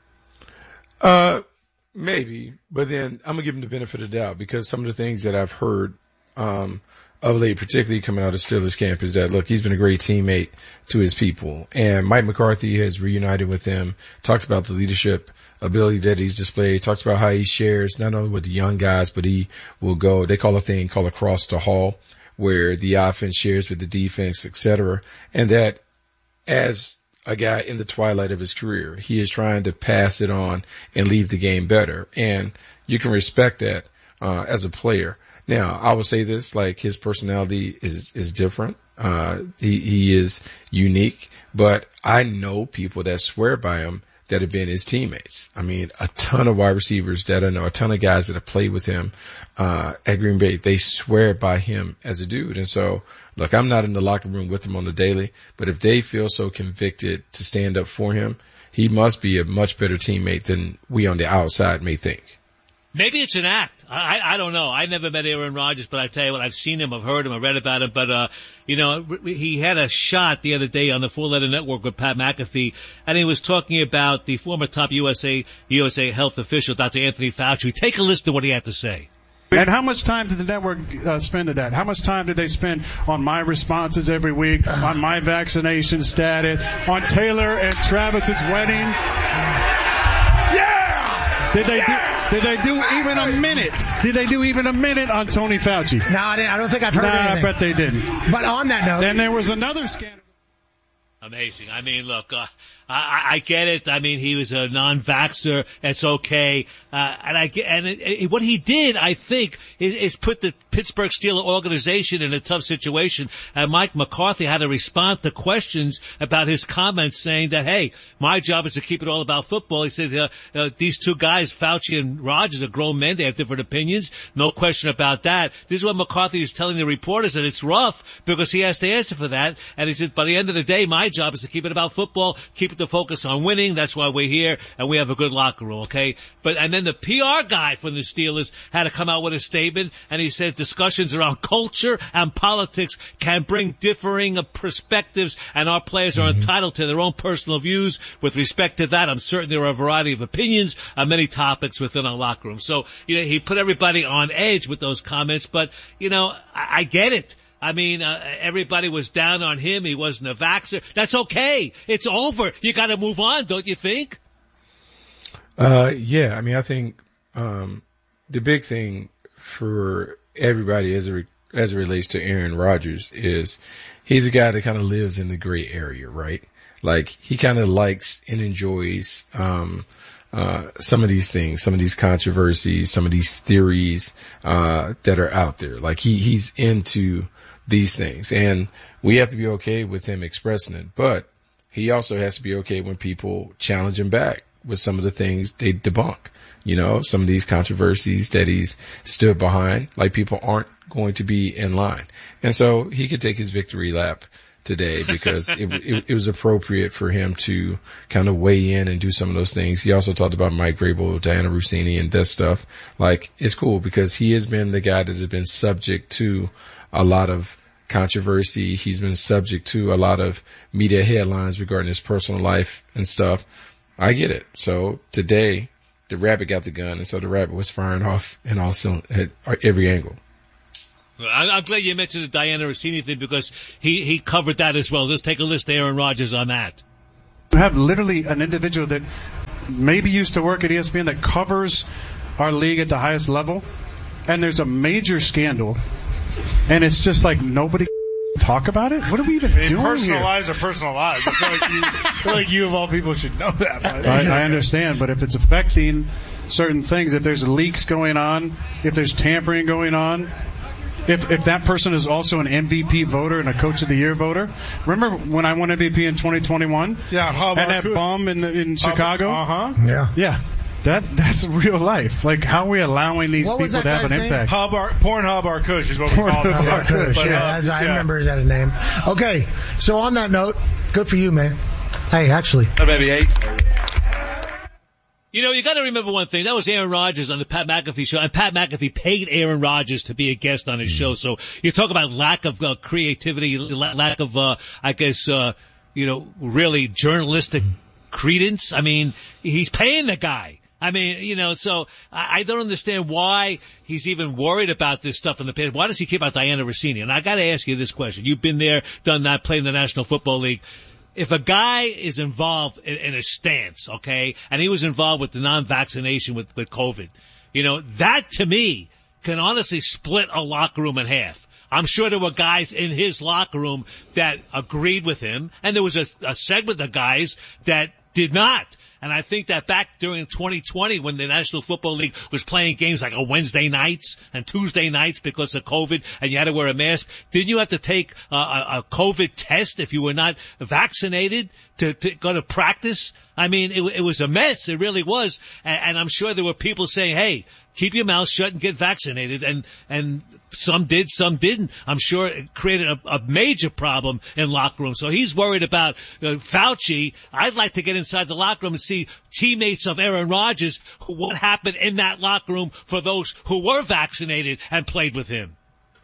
Maybe, but then I'm gonna give him the benefit of the doubt, because some of the things that I've heard, of late, particularly coming out of Steelers camp, is that, look, he's been a great teammate to his people, and Mike McCarthy has reunited with him, talks about the leadership ability that he's displayed, talks about how he shares not only with the young guys, but he will go, they call a thing called across the hall, where the offense shares with the defense, etc. And that as a guy in the twilight of his career, he is trying to pass it on and leave the game better. And you can respect that, as a player. Now, I will say this, like, his personality is different. He is unique, but I know people that swear by him that have been his teammates. I mean, a ton of wide receivers that I know, a ton of guys that have played with him, at Green Bay, they swear by him as a dude. And so, look, I'm not in the locker room with him on the daily, but if they feel so convicted to stand up for him, he must be a much better teammate than we on the outside may think. Maybe it's an act. I don't know. I never met Aaron Rodgers, but I tell you what, I've seen him, I've heard him, I've read about him. But, he had a shot the other day on the Four Letter Network with Pat McAfee, and he was talking about the former top USA health official, Dr. Anthony Fauci. Take a listen to what he had to say. And how much time did the network spend at that? How much time did they spend on my responses every week, on my vaccination status, on Taylor and Travis's wedding? Did they do even a minute? Did they do even a minute on Tony Fauci? No, I don't think I've heard anything. I bet they didn't. But on that note, then there was another scandal. Amazing. I mean, look, I get it. I mean, he was a non-vaxxer. It's okay. What he did, I think, is put the Pittsburgh Steelers organization in a tough situation. And Mike McCarthy had to respond to questions about his comments, saying that, hey, my job is to keep it all about football. He said, these two guys, Fauci and Rodgers, are grown men. They have different opinions. No question about that. This is what McCarthy is telling the reporters, and it's rough because he has to answer for that. And he said, by the end of the day, my job is to keep it about football, keep the focus on winning. That's why we're here, and we have a good locker room, okay? And then the PR guy from the Steelers had to come out with a statement, and he said discussions around culture and politics can bring differing perspectives, and our players are entitled to their own personal views with respect to that. I'm certain there are a variety of opinions on many topics within our locker room. So, he put everybody on edge with those comments, but, I get it. I mean, everybody was down on him. He wasn't a vaxxer. That's okay. It's over. You got to move on, don't you think? Yeah. I mean, I think the big thing for everybody as it relates to Aaron Rodgers is he's a guy that kind of lives in the gray area, right? Like, he kind of likes and enjoys, some of these things, some of these controversies, some of these theories, that are out there. Like, he's into these things, and we have to be okay with him expressing it, but he also has to be okay when people challenge him back with some of the things they debunk. You know, some of these controversies that he's stood behind, like, people aren't going to be in line. And so he could take his victory lap today because it was appropriate for him to kind of weigh in and do some of those things. He also talked about Mike Vrabel, Diana Russini, and that stuff. Like, it's cool because he has been the guy that has been subject to a lot of controversy. He's been subject to a lot of media headlines regarding his personal life and stuff. I get it. So today, the rabbit got the gun, and so the rabbit was firing off in at every angle. I'm glad you mentioned the Diana Russini thing because he covered that as well. Let's take a list of Aaron Rodgers on that. You have literally an individual that maybe used to work at ESPN that covers our league at the highest level, and there's a major scandal, and it's just like nobody talk about it? What are we even doing personal here? lives are personal lives. I feel like you of all people should know that. I understand, but if it's affecting certain things, if there's leaks going on, if there's tampering going on, if that person is also an MVP voter and a Coach of the Year voter. Remember when I won MVP in 2021? Yeah, and that bomb in Chicago? Yeah. Yeah. That's real life. Like, how are we allowing these people to have an impact? Pornhub Arkush is what we call it. Arkush, I remember that name. Okay, so on that note, good for you, man. Hey, actually. Maybe 8. You know, you got to remember one thing. That was Aaron Rodgers on the Pat McAfee show, and Pat McAfee paid Aaron Rodgers to be a guest on his show. So you talk about lack of creativity, lack of, really journalistic credence. I mean, he's paying the guy. I mean, so I don't understand why he's even worried about this stuff in the past. Why does he care about Diana Russini? And I got to ask you this question. You've been there, done that, played in the National Football League. If a guy is involved in a stance, okay, and he was involved with the non-vaccination with COVID, that to me can honestly split a locker room in half. I'm sure there were guys in his locker room that agreed with him, and there was a segment of guys that did not. And I think that back during 2020 when the National Football League was playing games like on Wednesday nights and Tuesday nights because of COVID and you had to wear a mask, didn't you have to take a COVID test if you were not vaccinated to go to practice? I mean, it was a mess. It really was. And I'm sure there were people saying, hey, keep your mouth shut and get vaccinated. And some did, some didn't. I'm sure it created a major problem in locker rooms. So he's worried about Fauci. I'd like to get inside the locker room and see teammates of Aaron Rodgers, what happened in that locker room for those who were vaccinated and played with him.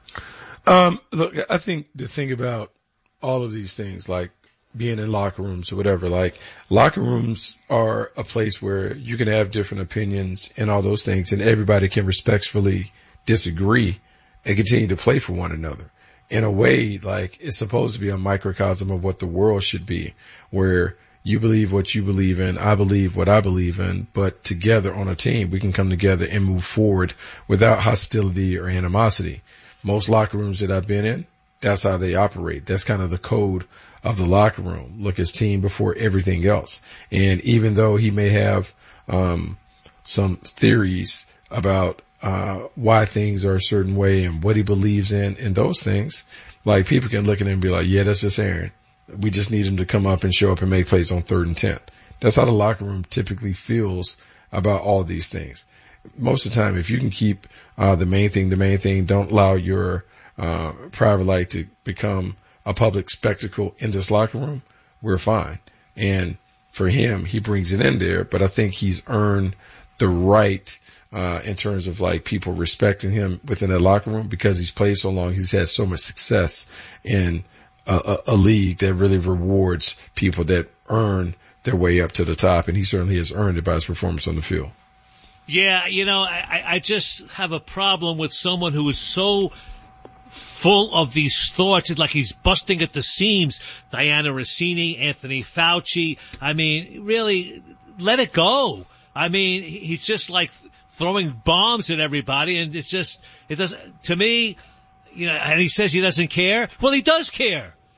Look, I think the thing about all of these things, like being in locker rooms or whatever, like locker rooms are a place where you can have different opinions and all those things, and everybody can respectfully disagree and continue to play for one another. In a way, like, it's supposed to be a microcosm of what the world should be, where you believe what you believe in, I believe what I believe in, but together on a team, we can come together and move forward without hostility or animosity. Most locker rooms that I've been in, that's how they operate. That's kind of the code of the locker room. Look, as team before everything else. And even though he may have some theories about why things are a certain way and what he believes in and those things, like, people can look at him and be like, yeah, that's just Aaron. We just need him to come up and show up and make plays on 3rd and 10. That's how the locker room typically feels about all these things. Most of the time, if you can keep the main thing, don't allow your private life to become a public spectacle in this locker room, we're fine. And for him, he brings it in there, but I think he's earned the right in terms of, like, people respecting him within that locker room because he's played so long. He's had so much success in a league that really rewards people that earn their way up to the top, and he certainly has earned it by his performance on the field. Yeah, I just have a problem with someone who is so full of these thoughts. It's like he's busting at the seams. Diana Russini, Anthony Fauci. I mean, really, let it go. I mean, he's just like throwing bombs at everybody, and it doesn't, to me, and he says he doesn't care. Well, he does care.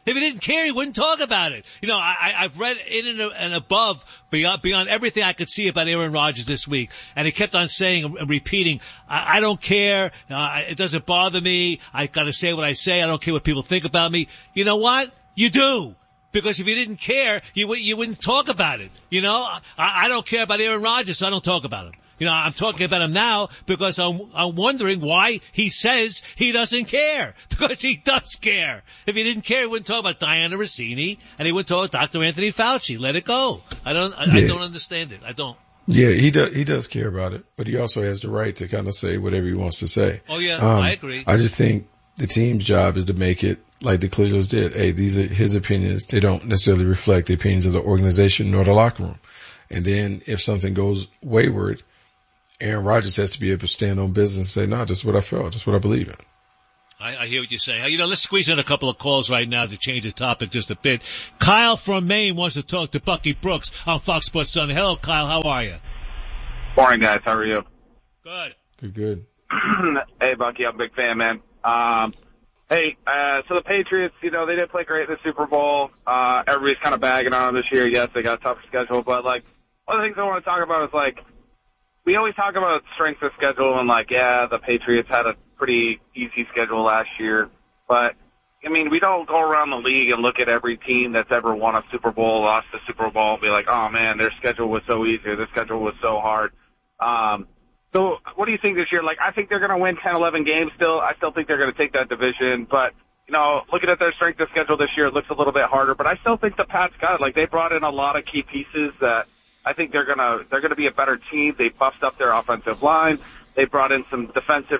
If he didn't care, he wouldn't talk about it. You know, I've read in and above, beyond everything I could see about Aaron Rodgers this week. And he kept on saying and repeating, I don't care. It doesn't bother me. I gotta say what I say. I don't care what people think about me. You know what? You do. Because if you didn't care, you wouldn't talk about it. You know, I don't care about Aaron Rodgers, so I don't talk about him. You know, I'm talking about him now because I'm wondering why he says he doesn't care. Because he does care. If he didn't care, he wouldn't talk about Diana Rossini and he wouldn't talk about Dr. Anthony Fauci. Let it go. I don't understand it. I don't. Yeah, he does care about it, but he also has the right to kind of say whatever he wants to say. Oh yeah, I agree. I just think the team's job is to make it like the Clevelands did. Hey, these are his opinions. They don't necessarily reflect the opinions of the organization nor the locker room. And then if something goes wayward, Aaron Rodgers has to be able to stand on business and say, no, this is what I felt. This is what I believe in. I hear what you're saying. You know, let's squeeze in a couple of calls right now to change the topic just a bit. Kyle from Maine wants to talk to Bucky Brooks on Fox Sports Sunday. Hello, Kyle. How are you? Morning, guys. How are you? Good. Good. Hey, Bucky. I'm a big fan, man. Hey, so the Patriots, you know, they didn't play great in the Super Bowl. Everybody's kind of bagging on them this year. Yes, they got a tougher schedule, but like, one of the things I want to talk about is like, we always talk about strength of schedule and like, yeah, the Patriots had a pretty easy schedule last year. But, I mean, we don't go around the league and look at every team that's ever won a Super Bowl, lost the Super Bowl, and be like, oh, man, their schedule was so easy, or their schedule was so hard. So what do you think this year? Like, I think they're going to win 10, 11 games still. I still think they're going to take that division. But, you know, looking at their strength of schedule this year, it looks a little bit harder. But I still think the Pats got it. Like, they brought in a lot of key pieces that I think they're gonna be a better team. They buffed up their offensive line. They brought in some defensive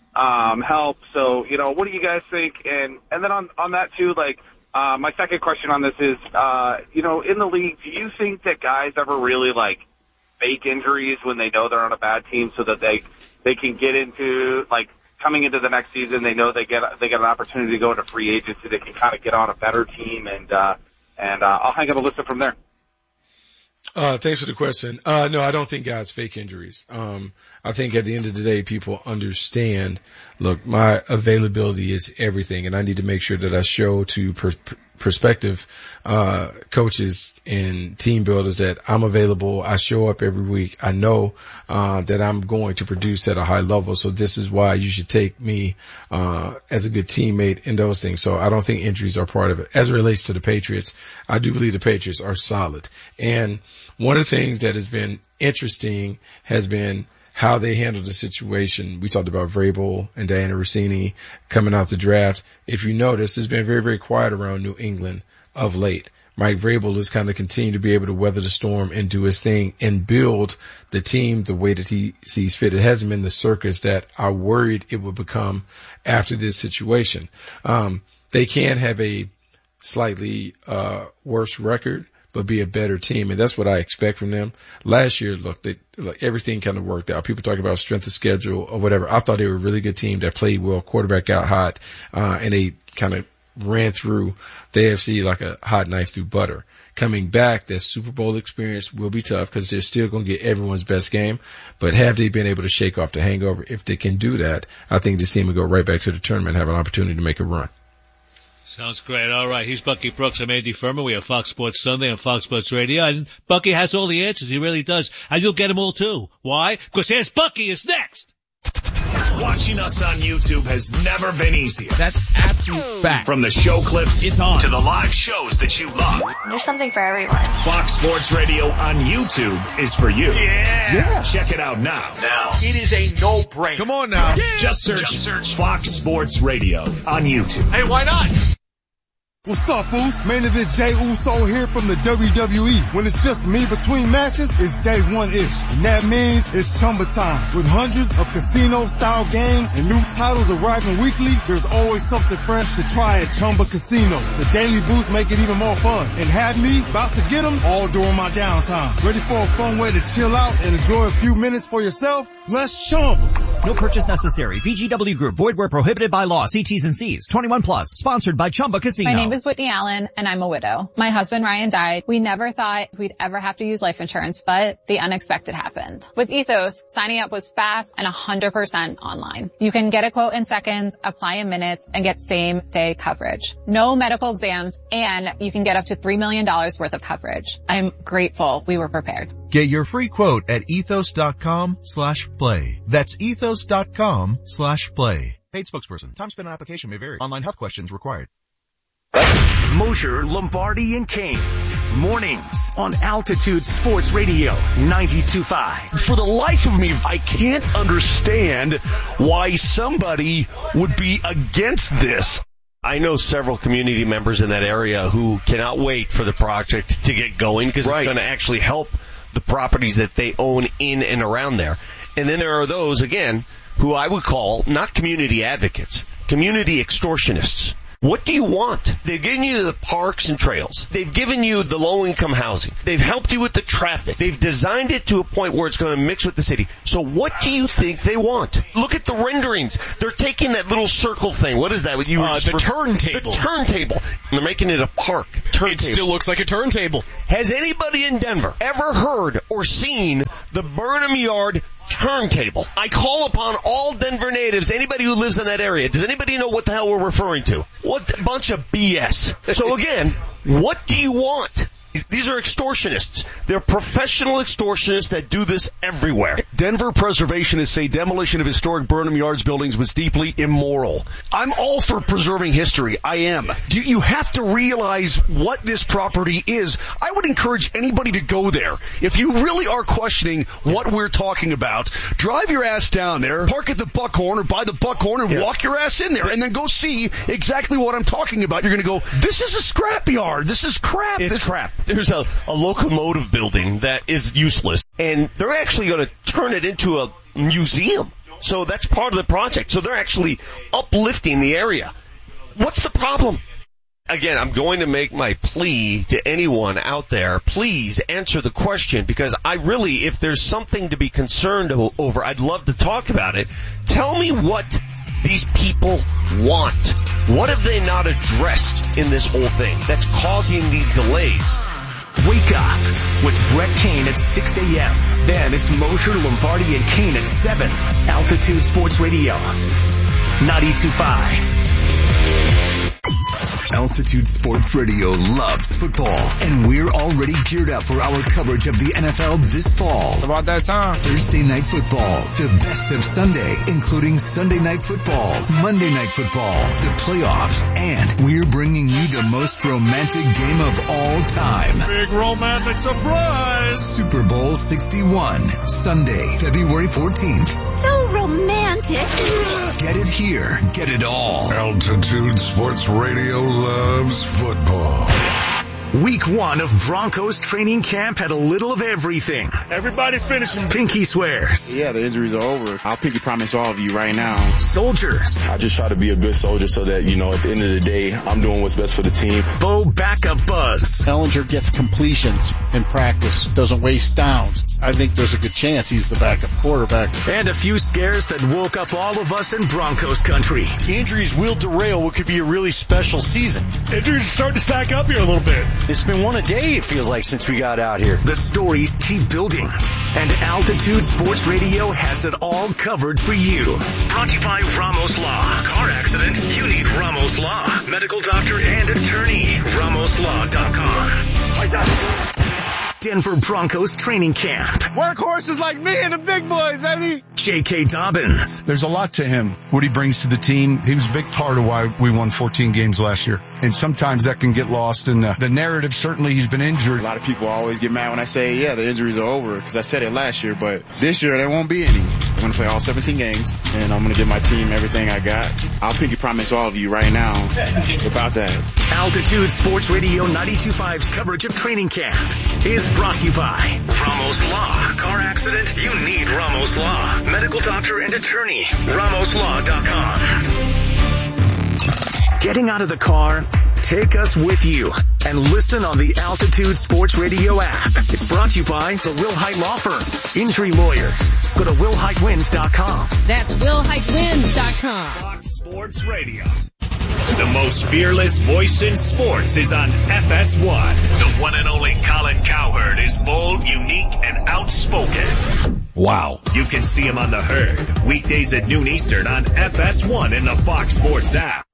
help. So, you know, what do you guys think? And then on that too, like, my second question on this is, you know, in the league, do you think that guys ever really like fake injuries when they know they're on a bad team so that they can get into, like, coming into the next season, they know they get an opportunity to go into free agency, they can kind of get on a better team, and I'll hang up a listen from there. Thanks for the question. No, I don't think guys fake injuries. I think at the end of the day, people understand, look, my availability is everything, and I need to make sure that I show to prospective coaches and team builders that I'm available. I show up every week. I know that I'm going to produce at a high level, so this is why you should take me as a good teammate in those things. So I don't think injuries are part of it. As it relates to the Patriots, I do believe the Patriots are solid. And one of the things that has been interesting has been how they handled the situation. We talked about Vrabel and Diana Rossini coming out the draft. If you notice, it's been very, very quiet around New England of late. Mike Vrabel has kind of continued to be able to weather the storm and do his thing and build the team the way that he sees fit. It hasn't been the circus that I worried it would become after this situation. They can have a slightly worse record, but be a better team. And that's what I expect from them. Last year, look, everything kind of worked out. People talk about strength of schedule or whatever. I thought they were a really good team that played well. Quarterback got hot, and they kind of ran through the AFC like a hot knife through butter. Coming back, that Super Bowl experience will be tough because they're still going to get everyone's best game. But have they been able to shake off the hangover? If they can do that, I think this team will go right back to the tournament and have an opportunity to make a run. Sounds great. All right. He's Bucky Brooks. I'm Andy Furman. We have Fox Sports Sunday on Fox Sports Radio. And Bucky has all the answers. He really does. And you'll get them all too. Why? Because Here's Bucky is next. Watching us on YouTube has never been easier. That's absolute fact. From the show clips it's on to the live shows that you love. There's something for everyone. Fox Sports Radio on YouTube is for you. Yeah. Check it out now. It is a no-brainer. Come on now. Yeah. Just search Fox Sports Radio on YouTube. Hey, why not? What's up, fools? Main event Jey Uso here from the WWE. When it's just me between matches, it's day one-ish. And that means it's Chumba time. With hundreds of casino-style games and new titles arriving weekly, there's always something fresh to try at Chumba Casino. The daily boosts make it even more fun. And have me about to get them all during my downtime. Ready for a fun way to chill out and enjoy a few minutes for yourself? Let's Chumba. No purchase necessary. VGW Group. Void where prohibited by law. See T's and C's. 21 plus. Sponsored by Chumba Casino. My name is Whitney Allen, and I'm a widow. My husband Ryan died. We never thought we'd ever have to use life insurance, but the unexpected happened. With Ethos, signing up was fast and 100% online. You can get a quote in seconds, apply in minutes, and get same-day coverage. No medical exams, and you can get up to $3 million worth of coverage. I'm grateful we were prepared. Get your free quote at ethos.com/play. That's ethos.com/play. Paid spokesperson. Time spent on application may vary. Online health questions required. Mosher, Lombardi, and Kane. Mornings on Altitude Sports Radio 92.5. For the life of me, I can't understand why somebody would be against this. I know several community members in that area who cannot wait for the project to get going because it's going to actually help the properties that they own in and around there. And then there are those, again, who I would call not community advocates, community extortionists. What do you want? They've given you the parks and trails. They've given you the low-income housing. They've helped you with the traffic. They've designed it to a point where it's going to mix with the city. So what do you think they want? Look at the renderings. They're taking that little circle thing. What is that? The turntable. The turntable. And they're making it a park. Turntable. It still looks like a turntable. Has anybody in Denver ever heard or seen the Burnham Yard turntable? I call upon all Denver natives, anybody who lives in that area. Does anybody know what the hell we're referring to? What a bunch of BS. So again, what do you want? These are extortionists. They're professional extortionists that do this everywhere. Denver preservationists say demolition of historic Burnham Yards buildings was deeply immoral. I'm all for preserving history. I am. You have to realize what this property is. I would encourage anybody to go there. If you really are questioning what we're talking about, drive your ass down there, park at the Buckhorn or by the Buckhorn and walk your ass in there and then go see exactly what I'm talking about. You're going to go, this is a scrapyard. This is crap. It's crap. There's a locomotive building that is useless, and they're actually going to turn it into a museum. So that's part of the project. So they're actually uplifting the area. What's the problem? Again, I'm going to make my plea to anyone out there. Please answer the question, because I really, if there's something to be concerned over, I'd love to talk about it. Tell me what these people want. What have they not addressed in this whole thing that's causing these delays? Wake up with Brett Kane at 6 a.m. Then it's Mosher, Lombardi, and Kane at 7. Altitude Sports Radio 92.5. Altitude Sports Radio loves football, and we're already geared up for our coverage of the NFL this fall. About that time. Thursday Night Football, the best of Sunday, including Sunday Night Football, Monday Night Football, the playoffs, and we're bringing you the most romantic game of all time. Big romantic surprise! Super Bowl 61, Sunday, February 14th. So romantic. Get it here, get it all. Altitude Sports Radio loves football. Week 1 of Broncos training camp had a little of everything. Everybody finishing. Pinky swears. Yeah, the injuries are over. I'll pinky promise all of you right now. Soldiers. I just try to be a good soldier so that, at the end of the day, I'm doing what's best for the team. Bo backup buzz. Ellinger gets completions in practice, doesn't waste downs. I think there's a good chance he's the backup quarterback. And a few scares that woke up all of us in Broncos country. Injuries will derail what could be a really special season. Injuries are starting to stack up here a little bit. It's been one a day, it feels like, since we got out here. The stories keep building, and Altitude Sports Radio has it all covered for you. Brought to you by Ramos Law. Car accident? You need Ramos Law. Medical doctor and attorney. RamosLaw.com. Denver Broncos training camp. Workhorses like me and the big boys, baby. J.K. Dobbins. There's a lot to him, what he brings to the team. He was a big part of why we won 14 games last year. And sometimes that can get lost in the narrative. Certainly he's been injured. A lot of people always get mad when I say, yeah, the injuries are over, because I said it last year, but this year there won't be any. I'm going to play all 17 games, and I'm going to give my team everything I got. I'll pinky promise all of you right now about that. Altitude Sports Radio 92.5's coverage of training camp is brought to you by Ramos Law. Car accident? You need Ramos Law. Medical doctor and attorney. RamosLaw.com. Getting out of the car? Take us with you and listen on the Altitude Sports Radio app. It's brought to you by the Wilhite Law Firm. Injury lawyers. Go to WilhiteWins.com. That's WilhiteWins.com. Fox Sports Radio. The most fearless voice in sports is on FS1. The one and only Colin Cowherd is bold, unique, and outspoken. Wow. You can see him on The Herd, weekdays at noon Eastern on FS1 in the Fox Sports app.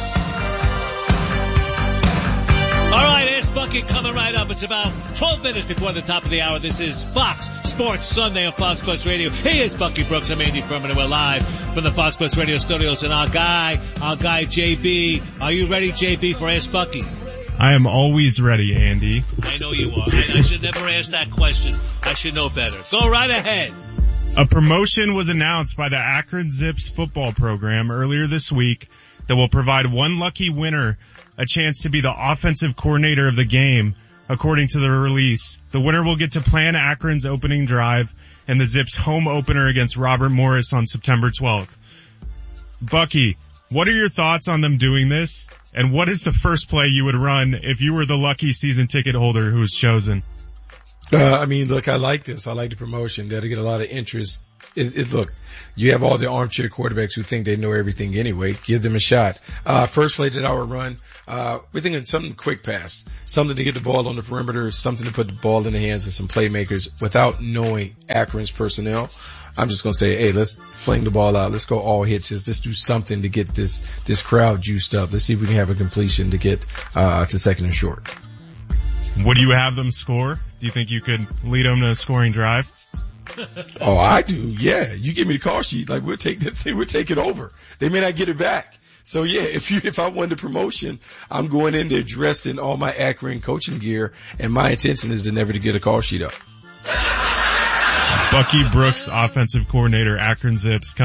All right, Ask Bucky coming right up. It's about 12 minutes before the top of the hour. This is Fox Sports Sunday on Fox Sports Radio. He is Bucky Brooks. I'm Andy Furman, and we're live from the Fox Sports Radio studios. And our guy, JB. Are you ready, JB, for Ask Bucky? I am always ready, Andy. I know you are. I should never ask that question. I should know better. Go right ahead. A promotion was announced by the Akron Zips football program earlier this week that will provide one lucky winner a chance to be the offensive coordinator of the game. According to the release, the winner will get to plan Akron's opening drive and the Zips home opener against Robert Morris on September 12th. Bucky, what are your thoughts on them doing this? And what is the first play you would run if you were the lucky season ticket holder who was chosen? Look, I like this. I like the promotion. That'll get a lot of interest. Look, you have all the armchair quarterbacks who think they know everything anyway. Give them a shot. First play that I would run, we're thinking something quick pass, something to get the ball on the perimeter, something to put the ball in the hands of some playmakers without knowing Akron's personnel. I'm just going to say, hey, let's fling the ball out. Let's go all hitches. Let's do something to get this crowd juiced up. Let's see if we can have a completion to get, to second and short. Would you have them score? Do you think you could lead them to a scoring drive? Oh, I do. Yeah. You give me the call sheet. Like, we'll take that thing. We'll take it over. They may not get it back. So yeah, if I won the promotion, I'm going in there dressed in all my Akron coaching gear, and my intention is to never to get a call sheet up. Bucky Brooks, offensive coordinator, Akron Zips.